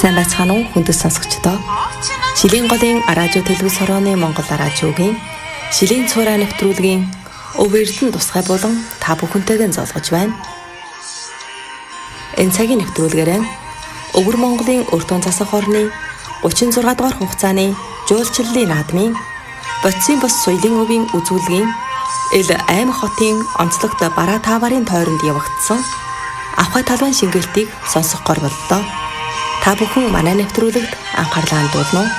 Сайн байцгаана уу хүндэт сонсогчдоо. Шилийн голын радио телевиз хорооны Монгол радиогийн Шилийн цуураа нэвтрүүлгийн Өв Эрдэнэ тусгай болон та бүхэнтэйгээ зоолгож байна. Энэ цагийн нэвтрүүлгээрээ Өвөр Монголын өртөө засах орны 36 дугаар хугацааны жуулчлалын наадмын Боцсын бос соёлын өвийн үзүүлгийн Ил Аймаг хотын онцлогт бараа тааварын тойронд явагдсан Авхай талбайн шингэлтийг сонсох гор боллоо. Та бүхэн манай нэвтрүүлэгт анхаарлаа хандуулна уу?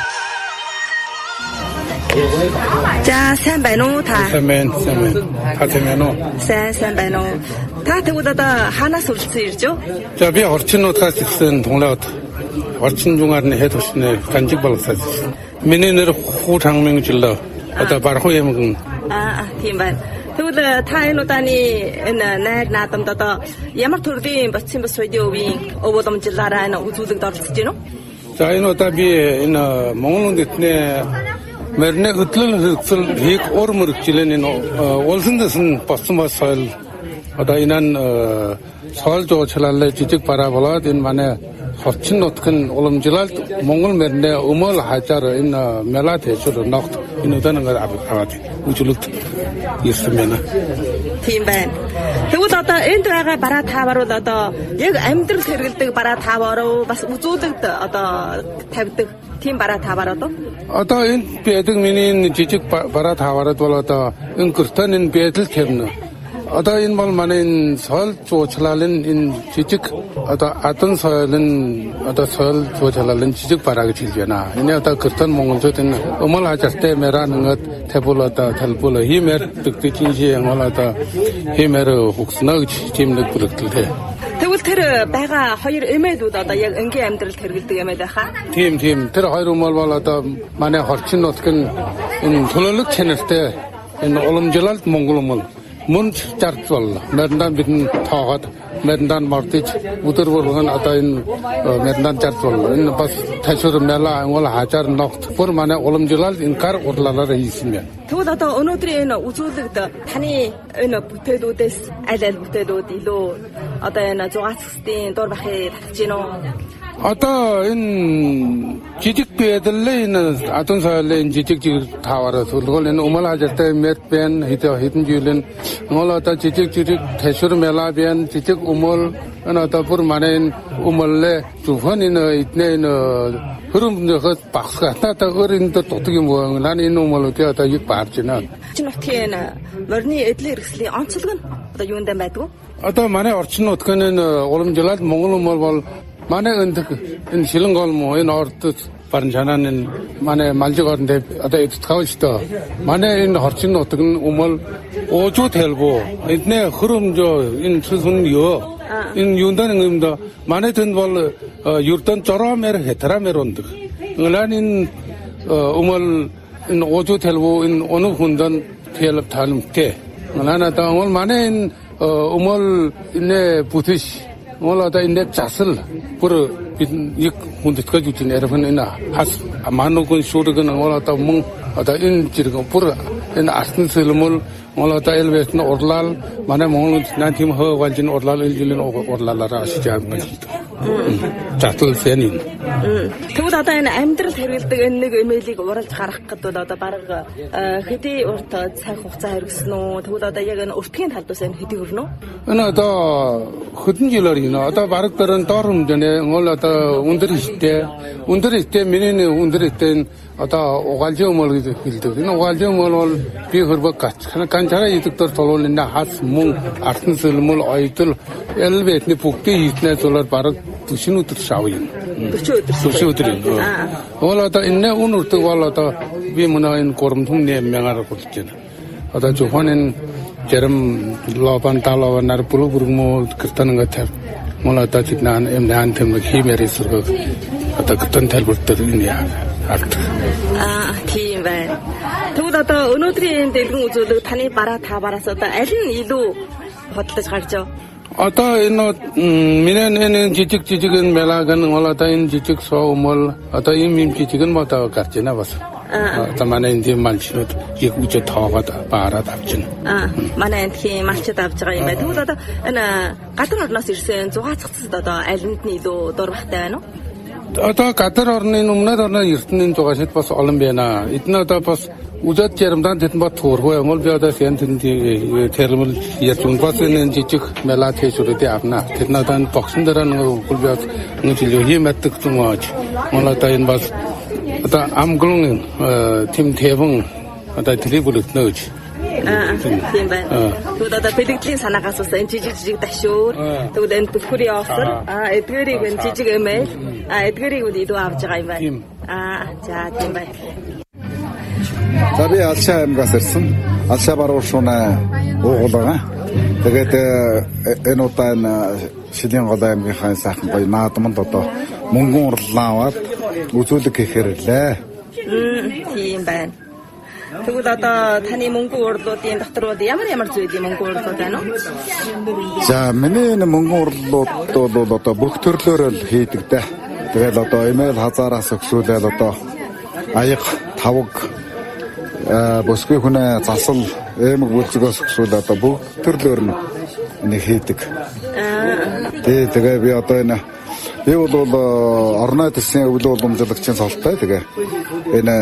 За сайн байна уу та? Сайн байна. Та сайн байна уу? Сайн байна уу? Та тэгвэл одоо хаанаас үргэлжлэн ирж юу? За би орчнуудаас ирсэн Тунгалаад орчин 중앙의 хэд өчнө Ганжиг болгосаас. Миний нэр Хүү Чангминжилоо. Одоо Бархуу ямган. Тийм байна. Тэгвэл та энэ удааны энэ найр наадамд одоо ямар төрлийн Боцсын бос соёлын өвийн өв уламжлалаараа энэ үзүүлэгт оролцож байна уу? За энэ удаа би энэ Монголын дэдний мөрний хөтлөл хэрэгцэл хийх ор мөрөгчлэн энэ улсын дэсэн Боцсон бос соёл одоо энэ соёл жуулчлалаа жижиг бараа болоод энэ манай Хорчин нутгийн уламжлалд Монгол мөрний өмөл хажаар энэ мэлат хэсэр ногт энэ удаангаар аваад үзүүлэлт ирсэн байна. Тийм байна. Тэгвэл одоо энд байгаа бараа таавар бол одоо яг амьдрал хэрэгэлдэг бараа таавар уу бас үзүүлэгт одоо тавьдаг тийм бараа таавар уу? Одоо энд байдаг миний жижиг бараа тааварууд бол одоо энэ гэртэн энэ байдал хэмнэ. Одоо энэ бол манай энэ соёл жуулчлалын энэ жижиг одоо адан соёлын одоо соёл жуулчлалын жижиг бараа гэж хэлж байна. Энэ одоо гэртэн монголчууд энэ өмөл хажартай мэран ингээд тавьбал одоо талбал хиймэр дэгдэжинжээ бол одоо хиймэр хөгснө гэж тийм нэг бүрэлдэхүүн. Тэгвэл тэр байгаа хоёр эмээлүүд одоо яг энгийн амьдралд хэрэгэлдэг эмээл байхаа? Тийм. Тэр хоёр эмээл бол одоо манай Хорчин нутгийн энэ төлөөлөг чанартай энэ уламжлалт монгол эмээл мөн зарц бол мөрндан бидэн тоогод мөрндан мордож өдөр болгон одоо энэ мөрндан зарц бол энэ бас ташуур мэлаа ангол хажаар ногт бүр манай уламжлал энэ гар урлалаараа хийсэн байна. Тэгвэл одоо өнөөдрийн энэ үзүүлэгт таны энэ бүтээлүүдээс аль бүтээлүүд илүү одоо энэ зугаацхстын дур бахыг татж гинөө? Одоо энэ жижиг байдлаа энэ адун соёлын жижиг таавараа сүлгөл энэ өмөл хажартай мэт бэн хэдэн жилийн ngol одоо жижиг ташуур мэлаа бэн жижиг өмөл энэ одоо бүр манай энэ өмөллээ зөвхөн энэ эднээ хөрөмнөхөд багсгатаа өөрөнд дутдаг юм уу? Наа энэ өмөлүүдээ одоо яг баарж байна. Орчин нутгийн морины эдлэн хэрэгслийн онцлог нь одоо юунд байдгүй? Одоо манай орчин нутгийн энэ уламжлалт монгол өмөл бол манай энэ шилэн гол муу энэ ордод баран чанаа энэ манай малжиг орнд одоо эдтгэв шүү дээ. Манай энэ хорчин нутаг нь өмөл уужуу талбуу эднээ хөрөмжөө энэ сүн ёо энэ юундан юмда манай тэнд бол юрдан жороомэр хэтрамэр ундаг. Нглан энэ өмөл энэ уужуу талбуу энэ өнөг хүндан хэлб таламтэ. Нглана та өмөл манай энэ өмөл энэ бүтэш Молода энэ засал бүр бид яг хүндэтгэж үтэн ярих энэ хас мануугийн шуурэг нь молода мөн одоо энэ зэрэг бүр энэ артын сэлмэл молода элвэт нь урлал манай монголд наан тийм хөөгалж нь урлал илжилэн урлалаараа ашиж байгаа юм. Засал сэний. Тэгвэл одоо энэ амьдрал хэрэгэлдэг энэ нэг эмэйлийг уралж гаргах гэдэг одоо бараг хэдий урт цаг хугацаа хэрэгсэн үү? Тэгвэл одоо яг энэ өртгийн талдаас энэ хэдий өрнө үү? Энэ одоо хэдэн жилээр энэ одоо бараг дөрөн доор хэмжээний ngol одоо өндөр ихтэй миний өндөр ихтэй одоо угаалжин өмөл гэж хэлдэг. Энэ угаалжин өмөл бол би хөрбөг ганцаараа идэгдэр толгойн энэ хас мөн артын сэлмэл ойдол элбэтний бүгдийг хийснээр зулаар бараг 40 өдөр шав юм. 40 өдөр. Ол одоо энэ үнэрдэг бол одоо би мөн энэ гурамтум нэмээр болж байна. Одоо зөвхөн энэ Jerem loban talawan nar puluburmo kirtananga thar mola ta chitnan emnan them himeri surgo ata kirtan thalburtar ini арт. Тийм байна. Тэгвэл одоо өнөөдрийн дэлгэн үзүүлэг таны бараа та бараас одоо аль нь илүү бодлож гарч яв? Одоо энэ миний жижиг мэлаг нь одоо энэ жижиг соомол одоо ийм жижиг нь одоо гарч байна бас. Одоо манай энэ малчнууд яг үжи тоогоод баараад авч байна. Манай энэ малчд авч байгаа юм байна. Тэгвэл одоо энэ гадар орноос ирсэн зугаацгцад одоо аль нь илүү дургахтай байна уу? Одоо гадар орны өмнөд орны эрдэнийн зугаашид бас олон байна. Эдгээр одоо бас үзээд жарамдан тэдэн бат төрхөө Монгол би одоо сэнтэн термэл ятун бас энэ жижиг мелат хийшүрдэ авна. Тэдэн одоо боксын дээр нэг хөлбөд нэг жилийн мэддэг юм аа. Монгол одоо энэ бас одоо амглын тим тэвэн одоо трибулт нөөж. Тийм байна. Тэгвэл одоо бэлгэдлийн санаагаас бас энэ жижиг дашуур. Тэгвэл энэ түлхүүрийн офсор. Эдгээрийг энэ жижиг эмэйл. Эдгээрийг үл авч байгаа юм байна. За тийм байна. За би Алшаа аймгаас ирсэн. Алшаа баруун шуунаа уугуул байгаа. Тэгээд энэ удаа энэ Шилийн гол аймгийнхаа сайхан гоё наадманд одоо мөнгөн урлаа аваад үзүүлэг хийхээр ирлээ. Тийм байна. Тэгвэл одоо таны мөнгөн урлуудын дотор ямар зүйлийн мөнгөн урлууд байна уу? За миний энэ мөнгөн урлууд бол одоо бүх төрлөөр л хийдэг дээ. Тэгэл одоо эмэйл хазаараас өксүүлэл одоо аяг тавг босгүй хүнээ засал эмэг үйлчгээс өксүүл одоо бүх төрлөөр нь хийдэг. Тэгээ би одоо энэ би бол орны төсвийн өвлөө уламжлагчийн цолтой тэгээ энэ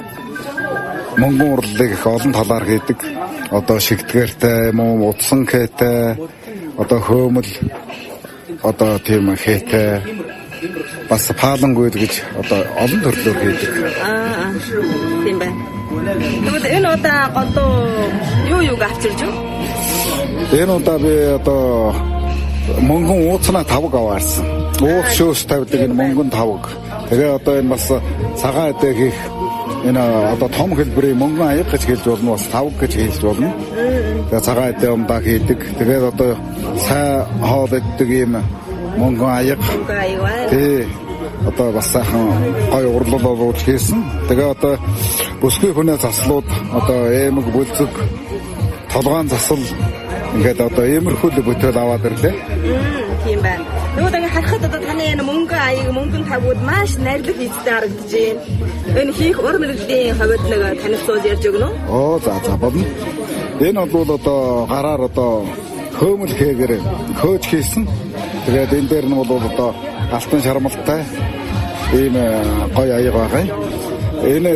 мөнгөн урлыг их олон талаар хийдэг. Одоо шигдгээртэй юм уу, утсан хээтэй, одоо хөөмөл, одоо тийм хээтэй, бас паалангуйд гэж одоо олон төрлөөр хийдэг. Тийм байна. Тэгвэл энэ удаа голдуу юу авчирч юу? Энэ удаа би одоо мөнгөн ууцнаа тавг аваарсан. Уух шөөс тавьдаг энэ мөнгөн тавг. Тэгээ одоо энэ бас цагаан эдээ хийх энэ одоо том хэлбэрийн мөнгөн аяг гэж хэлж болно, бас тавг гэж хэлж болно. Тэгээ цагаан эдээ умдаа хийдэг. Тэгээд одоо сай хоол иддэг юм мөнгөн аяг. Тий. Одоо бас сайхан гоё урлал оруулж хийсэн. Тэгээ одоо бүсгүй хүнээ заслууд одоо эмэг бүлцэг толгоон засал ингээд одоо иймэрхүү бүтээл аваад ирлээ. Тийм байна. Тэгвэл ингээ харахад одоо таны энэ мөнгөн аяг, мөнгөн тавгууд маш найрлаг хийцтэй харагдаж байна. Энэ хийх ур мэргэдлийн хувьд нэг танилцуулж ярьж өгнө үү? За бодно. Энэ бол одоо гараар одоо хөөмөл хийгээр хөөж хийсэн. Тэгээд энэ дээр нь бол одоо алтан шармалтай ийм гоё аяг байгаа юм. Энэ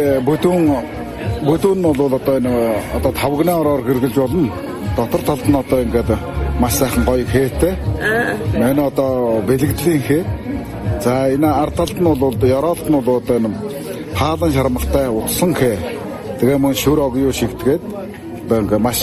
бүдүүн нь бол одоо энэ одоо тавгнаараар гэргэлж болно. Дотор талд нь одоо ингээд маш сайхан гоё хээтэй. Мэн одоо бэлгэдлийн хээ. За энэ ард талд нь бол ёроолт нь бол одоо энэ хаалан шармалтай утсан хээ. Тэгээ мөн шүр ог юу шигдгээд одоо ингээд маш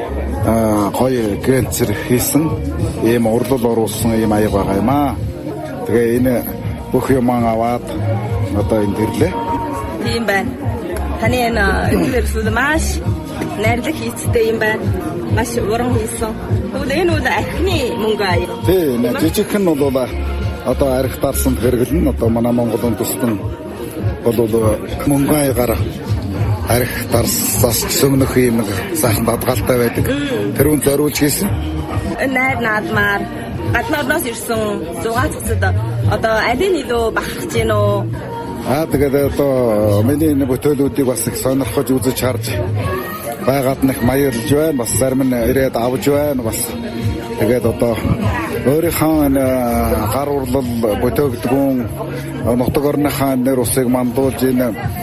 гоё гэнцэр хийсэн ийм урлал оруулсан ийм аяг байгаа юм аа. Тэгээ энэ бүх юм аваад одоо энэ дэрлээ. Тийм байна. Таны энэ эдгээр маш найрлаг хийцтэй юм байна. Маш уран хийсэн. Тэгвэл энэ бол архины мөнгө аяг. Тийм, жижигхэн бол одоо арх дарсанд хэрэглэн одоо манай Монголын төсвөн бол мөнгө аягаар арх дарсаас söмнөх юм сайхан бадгалтай байдаг. Тэр үн зориулж хийсэн. Найр наадмаар гадны орноос ирсэн зугаацчид одоо алийг илүү бахарч гин үү? Тэгээд одоо миний энэ бүтээлүүдийг бас их сонирхож үзэж харж байгаад нэг маялж байна. Бас зарим нь ирээд авч байна. Бас тэгээд одоо өөрийнхөө энэ гар урлал бүтээгдэхүүн нутаг орныхаа нэр усыг мандуулж энэ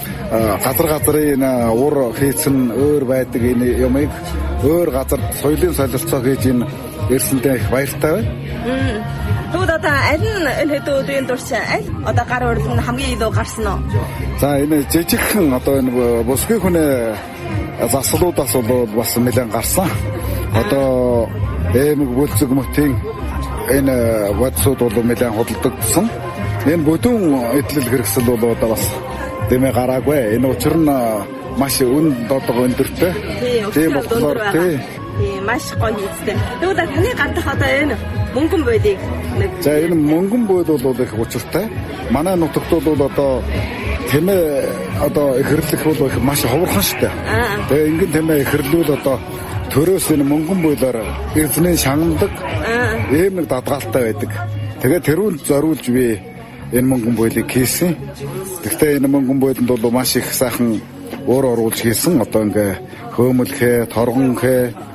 газрын энэ ур хийцэн өөр байдаг энэ юмыг өөр газар соёлын солилцоо хийж энэ ирсэндээ их баяртай байна. Тэгвэл одоо аль нь энэ хэдэн өдрийн турш аль одоо гар урлал нь хамгийн илүү гарсан уу? За энэ жижигхэн одоо энэ бүсгүй хүнээ заслуудаас бол бас нэлээд гарсан. Одоо эмэг бүлцэг мөтийн энэ бодсууд бол нэлээд худалдагдсан. Энэ бүдүүн эдлэл хэрэгсэл бол одоо бас дэмэ гараагүй. Энэ учир нь маш үн додго өндөртэй. Тийм болохоор тийм маш гоё хийцтэй. Тэгвэл таны гардах одоо энэ мөнгөн бодийг нэг. За энэ мөнгөн бод бол их учиртай. Манай нутагт бол одоо тэмээ одоо ихэрлэх бол их маш ховорхон штэ. Тэгээ ингэн тэмээ ихэрлүүл одоо төрөөс энэ мөнгөн бодоор эзний шагандаг ийм нэг дадгаалтай байдаг. Тэгээ тэрүүнд зориулж би энэ мөнгөн бодыг хийсэн. Гэхдээ энэ мөнгөн бодонд бол маш их сайхан өөр оруулж хийсэн. Одоо ингээ хөөмөлхөө, торгонхөө